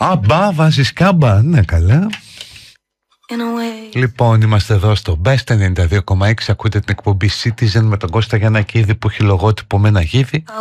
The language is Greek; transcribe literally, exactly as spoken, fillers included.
Αμπά, βάζεις κάμπα. Ναι, καλά. Λοιπόν, είμαστε εδώ στο Best ενενήντα δύο κόμμα έξι. Ακούτε την εκπομπή Citizen με τον Κώστα Γιαννακίδη που έχει λογότυπο με ένα γίδι.